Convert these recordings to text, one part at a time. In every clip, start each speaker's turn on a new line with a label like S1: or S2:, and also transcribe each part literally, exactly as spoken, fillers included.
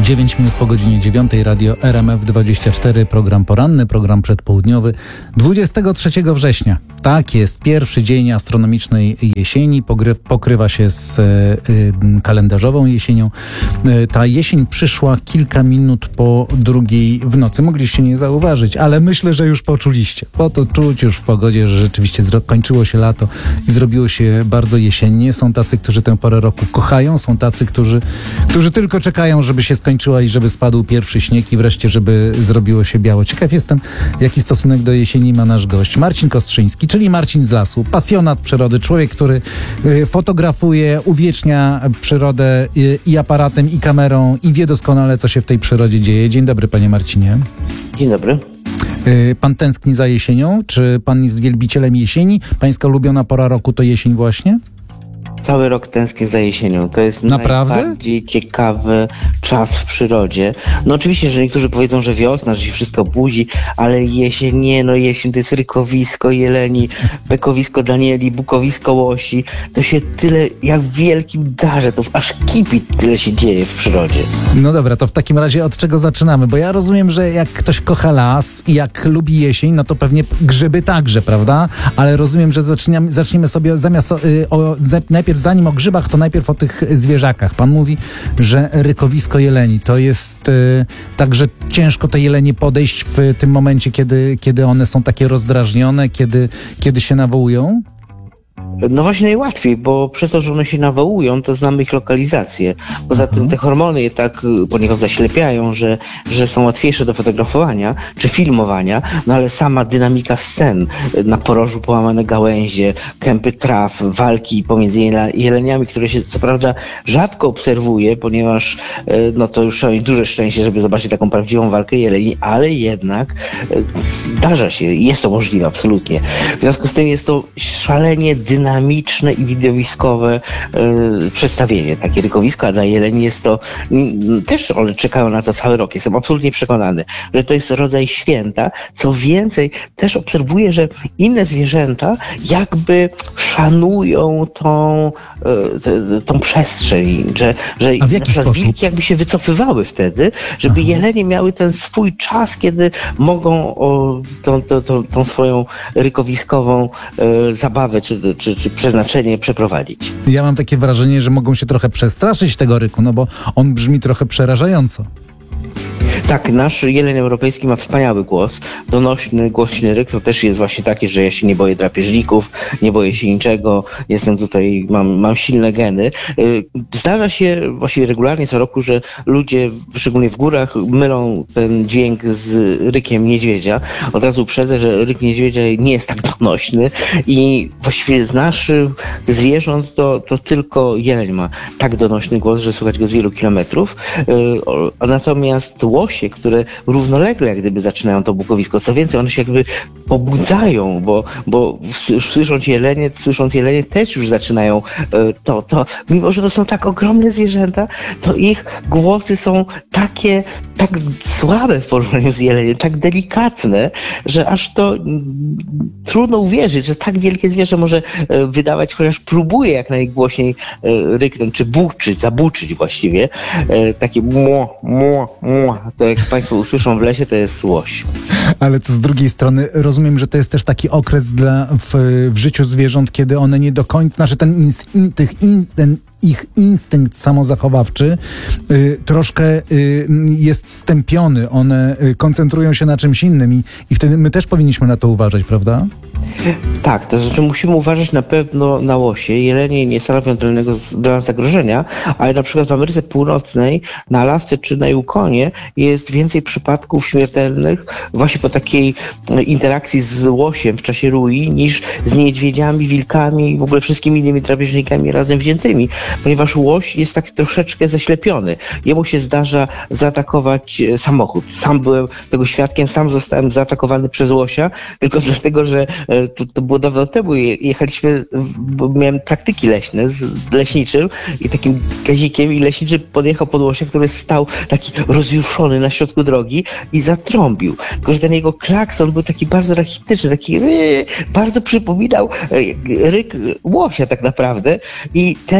S1: dziewięć minut po godzinie dziewiątej, radio R M F dwadzieścia cztery, program poranny, program przedpołudniowy, dwudziestego trzeciego września. Tak jest, pierwszy dzień astronomicznej jesieni, pogry, pokrywa się z y, y, kalendarzową jesienią. Y, ta jesień przyszła kilka minut po drugiej w nocy. Mogliście nie zauważyć, ale myślę, że już poczuliście. Bo to czuć już w pogodzie, że rzeczywiście zro- kończyło się lato i zrobiło się bardzo jesiennie. Są tacy, którzy tę porę roku kochają, są tacy, którzy, którzy tylko czekają, żeby się skończyła i żeby spadł pierwszy śnieg i wreszcie, żeby zrobiło się biało. Ciekaw jestem, jaki stosunek do jesieni ma nasz gość. Marcin Kostrzyński, czyli Marcin z lasu, pasjonat przyrody, człowiek, który y, fotografuje, uwiecznia przyrodę y, i aparatem, i kamerą i wie doskonale, co się w tej przyrodzie dzieje. Dzień dobry, panie Marcinie.
S2: Dzień dobry.
S1: Y, pan tęskni za jesienią? Czy pan jest wielbicielem jesieni? Pańska ulubiona pora roku to jesień właśnie?
S2: Cały rok tęsknię za jesienią. To jest
S1: Naprawdę?
S2: najbardziej ciekawy czas w przyrodzie. No oczywiście, że niektórzy powiedzą, że wiosna, że się wszystko budzi, ale jesień nie, no jesień to jest rykowisko jeleni, bekowisko danieli, bukowisko łosi. To się tyle, jak w wielkim garze, to aż kipi tyle się dzieje w przyrodzie.
S1: No dobra, to w takim razie od czego zaczynamy? Bo ja rozumiem, że jak ktoś kocha las i jak lubi jesień, no to pewnie grzyby także, prawda? Ale rozumiem, że zaczniemy, zaczniemy sobie zamiast y, o, z, najpierw zanim o grzybach, to najpierw o tych zwierzakach. Pan mówi, że rykowisko jeleni to jest y, tak, że ciężko te jelenie podejść w tym momencie, kiedy, kiedy one są takie rozdrażnione, kiedy, kiedy się nawołują?
S2: No właśnie najłatwiej, bo przez to, że one się nawołują, to znamy ich lokalizację. Poza tym te hormony je tak poniekąd zaślepiają, że, że są łatwiejsze do fotografowania czy filmowania, no ale sama dynamika scen na porożu, połamane gałęzie, kępy traw, walki pomiędzy jeleniami, które się co prawda rzadko obserwuje, ponieważ no to już trzeba mieć duże szczęście, żeby zobaczyć taką prawdziwą walkę jeleni, ale jednak zdarza się, jest to możliwe absolutnie. W związku z tym jest to szalenie dynamiczne i widowiskowe y, przedstawienie. Takie rykowisko, a dla jeleni jest to, y, też one czekają na to cały rok. Jestem absolutnie przekonany, że to jest rodzaj święta. Co więcej, też obserwuję, że inne zwierzęta jakby szanują tą, y, t, tą przestrzeń, że, że
S1: a w jaki
S2: na przykład
S1: sposób?
S2: wilki jakby się wycofywały wtedy, żeby Aha. jelenie miały ten swój czas, kiedy mogą o, tą, tą, tą, tą swoją rykowiskową y, zabawę czy Czy, czy przeznaczenie przeprowadzić.
S1: Ja mam takie wrażenie, że mogą się trochę przestraszyć tego ryku, no bo on brzmi trochę przerażająco.
S2: Tak, nasz jeleń europejski ma wspaniały głos, donośny, głośny ryk, to też jest właśnie takie, że ja się nie boję drapieżników, nie boję się niczego, jestem tutaj, mam, mam silne geny. Zdarza się właśnie regularnie co roku, że ludzie, szczególnie w górach, mylą ten dźwięk z rykiem niedźwiedzia. Od razu uprzedzę, że ryk niedźwiedzia nie jest tak donośny i właściwie z naszych zwierząt to, to tylko jeleń ma tak donośny głos, że słychać go z wielu kilometrów. Natomiast łosie, które równolegle jak gdyby zaczynają to bukowisko. Co więcej, one się jakby pobudzają, bo, bo słysząc jelenie, słysząc jelenie też już zaczynają to, to. Mimo, że to są tak ogromne zwierzęta, to ich głosy są takie, tak słabe w porównaniu z jeleniem, tak delikatne, że aż to mm, trudno uwierzyć, że tak wielkie zwierzę może wydawać, chociaż próbuje jak najgłośniej ryknąć, czy buczyć, zabuczyć właściwie. Takie mło, mło, mło. To jak państwo usłyszą w lesie, to jest łoś.
S1: Ale to z drugiej strony rozumiem, że to jest też taki okres dla, w, w życiu zwierząt, kiedy one nie do końca, znaczy ten, inst, in, tych in, ten ich instynkt samozachowawczy y, troszkę y, jest stępiony. One y, koncentrują się na czymś innym i, i wtedy my też powinniśmy na to uważać, prawda?
S2: Tak, to znaczy musimy uważać na pewno na łosie. Jelenie nie stanowią tylnego dla nas zagrożenia, ale na przykład w Ameryce Północnej, na Alasce czy na Yukonie jest więcej przypadków śmiertelnych właśnie po takiej interakcji z łosiem w czasie rui niż z niedźwiedziami, wilkami i w ogóle wszystkimi innymi drapieżnikami razem wziętymi, ponieważ łoś jest tak troszeczkę zaślepiony. Jemu się zdarza zaatakować samochód. Sam byłem tego świadkiem, sam zostałem zaatakowany przez łosia, tylko dlatego, że to, to było dawno temu, jechaliśmy, bo miałem praktyki leśne z leśniczym i takim gazikiem i leśniczy podjechał pod łosia, który stał taki rozjuszony na środku drogi i zatrąbił. Tylko że ten jego klakson był taki bardzo rachityczny, taki yy, bardzo przypominał ryk łosia tak naprawdę i ten zamiast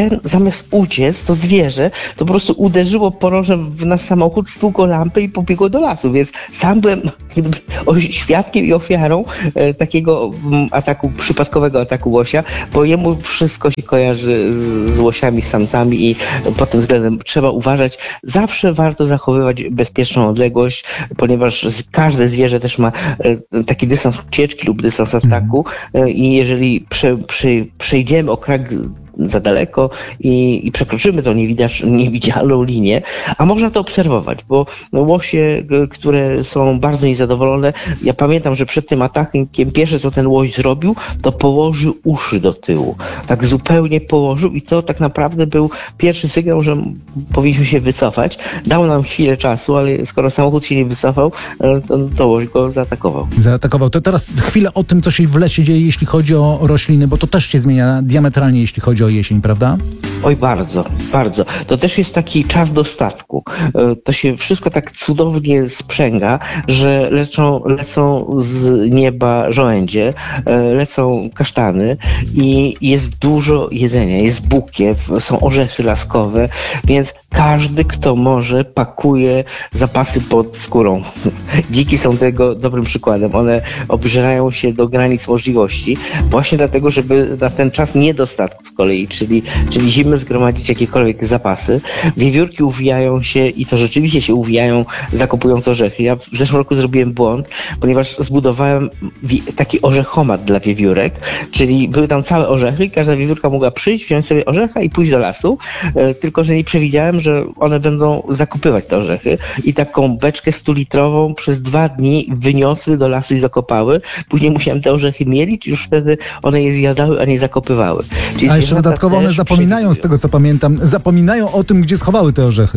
S2: zamiast uciec, to zwierzę to po prostu uderzyło porożem w nasz samochód, stłukło lampę i pobiegło do lasu, więc sam byłem jakby świadkiem i ofiarą e, takiego m, ataku, przypadkowego ataku łosia, bo jemu wszystko się kojarzy z, z łosiami, z samcami i pod tym względem trzeba uważać. Zawsze warto zachowywać bezpieczną odległość, ponieważ każde zwierzę też ma e, taki dystans ucieczki lub dystans ataku e, i jeżeli prze, prze, przejdziemy o krak za daleko i, i przekroczymy tą niewidacz, niewidzialną linię, a można to obserwować, bo łosie, które są bardzo niezadowolone, ja pamiętam, że przed tym atakiem pierwsze, co ten łoś zrobił, to położył uszy do tyłu. Tak zupełnie położył i to tak naprawdę był pierwszy sygnał, że powinniśmy się wycofać. Dał nam chwilę czasu, ale skoro samochód się nie wycofał, to, to łoś go zaatakował.
S1: Zaatakował. To teraz chwilę o tym, co się w lesie dzieje, jeśli chodzi o rośliny, bo to też się zmienia diametralnie, jeśli chodzi o jesień, prawda?
S2: Oj, bardzo, bardzo. To też jest taki czas dostatku. To się wszystko tak cudownie sprzęga, że lecą, lecą z nieba żołędzie, lecą kasztany i jest dużo jedzenia, jest bukiew, są orzechy laskowe, więc każdy, kto może, pakuje zapasy pod skórą. Dziki są tego dobrym przykładem. One obżerają się do granic możliwości, właśnie dlatego, żeby na ten czas niedostatku z kolei, czyli, czyli zimy zgromadzić jakiekolwiek zapasy. Wiewiórki uwijają się i to rzeczywiście się uwijają, zakopując orzechy. Ja w zeszłym roku zrobiłem błąd, ponieważ zbudowałem taki orzechomat dla wiewiórek, czyli były tam całe orzechy i każda wiewiórka mogła przyjść, wziąć sobie orzecha i pójść do lasu, tylko że nie przewidziałem, że one będą zakupywać te orzechy i taką beczkę stulitrową przez dwa dni wyniosły do lasu i zakopały. Później musiałem te orzechy mielić, już wtedy one je zjadały, a nie zakopywały. Czyli
S1: a jeszcze dodatkowo one zapominają, z tego co pamiętam, zapominają o tym, gdzie schowały te orzechy.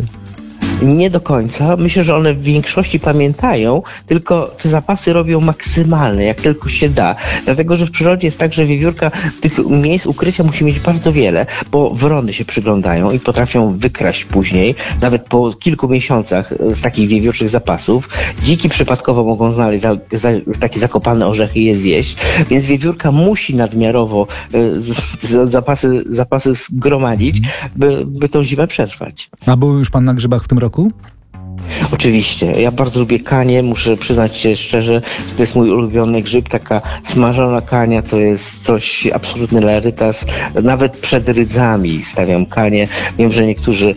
S2: Nie do końca. Myślę, że one w większości pamiętają, tylko te zapasy robią maksymalne, jak tylko się da. Dlatego, że w przyrodzie jest tak, że wiewiórka tych miejsc ukrycia musi mieć bardzo wiele, bo wrony się przyglądają i potrafią wykraść później, nawet po kilku miesiącach z takich wiewiórczych zapasów. Dziki przypadkowo mogą znaleźć za, za, takie zakopane orzechy i je zjeść, więc wiewiórka musi nadmiarowo y, z, z, zapasy, zapasy zgromadzić, by, by tą zimę przetrwać.
S1: A był już pan na grzybach w tym roku?
S2: Oczywiście. Ja bardzo lubię kanie. Muszę przyznać się szczerze, że to jest mój ulubiony grzyb. Taka smażona kania to jest coś absolutny rarytas. Nawet przed rydzami stawiam kanie. Wiem, że niektórzy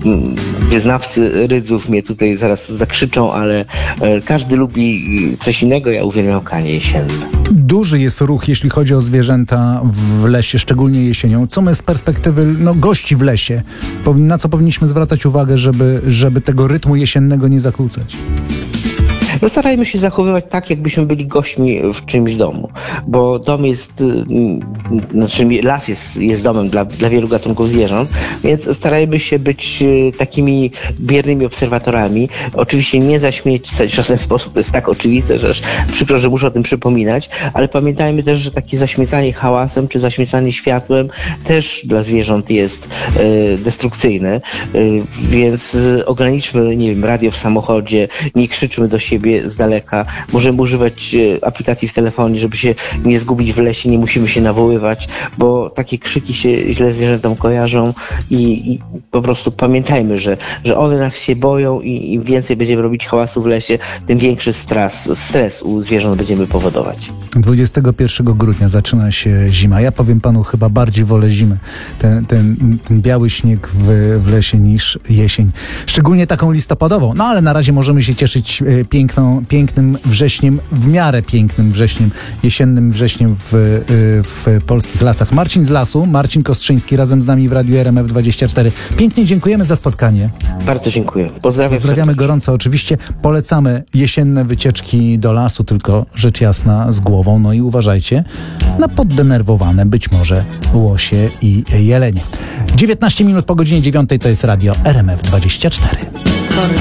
S2: wyznawcy rydzów mnie tutaj zaraz zakrzyczą, ale każdy lubi coś innego. Ja uwielbiam kanie jesienne.
S1: Duży jest ruch, jeśli chodzi o zwierzęta w lesie, szczególnie jesienią. Co my z perspektywy no, gości w lesie, na co powinniśmy zwracać uwagę, żeby, żeby tego rytmu jesiennego nie zakłócać?
S2: No starajmy się zachowywać tak, jakbyśmy byli gośćmi w czymś domu, bo dom jest, znaczy las jest, jest domem dla, dla wielu gatunków zwierząt, więc starajmy się być takimi biernymi obserwatorami. Oczywiście nie zaśmiecać w żaden sposób, to jest tak oczywiste, że aż przykro, że muszę o tym przypominać, ale pamiętajmy też, że takie zaśmiecanie hałasem czy zaśmiecanie światłem też dla zwierząt jest e, destrukcyjne, e, więc ograniczmy, nie wiem, radio w samochodzie, nie krzyczmy do siebie z daleka. Możemy używać aplikacji w telefonie, żeby się nie zgubić w lesie, nie musimy się nawoływać, bo takie krzyki się źle zwierzętom kojarzą i, i po prostu pamiętajmy, że, że one nas się boją i im więcej będziemy robić hałasu w lesie, tym większy stres, stres u zwierząt będziemy powodować.
S1: dwudziestego pierwszego grudnia zaczyna się zima. Ja powiem panu, chyba bardziej wolę zimę. Ten, ten, ten biały śnieg w, w lesie niż jesień. Szczególnie taką listopadową. No ale na razie możemy się cieszyć piękną pięknym wrześniem, w miarę pięknym wrześniem, jesiennym wrześniem w, w polskich lasach. Marcin z lasu, Marcin Kostrzyński razem z nami w Radiu R M F dwadzieścia cztery. Pięknie dziękujemy za spotkanie.
S2: Bardzo dziękuję. Pozdrawiam.
S1: Pozdrawiamy gorąco oczywiście. Polecamy jesienne wycieczki do lasu, tylko rzecz jasna z głową. No i uważajcie na poddenerwowane być może łosie i jelenie. dziewiętnaście minut po godzinie dziewiątej to jest Radio R M F dwadzieścia cztery.